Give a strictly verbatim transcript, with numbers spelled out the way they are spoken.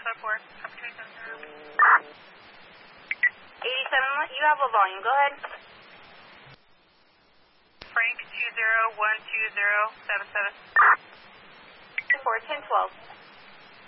seven four. Opportunity seven zero. eighty-seven, you have a volume. Go ahead. Frank two zero one two zero seven seven. four ten twelve.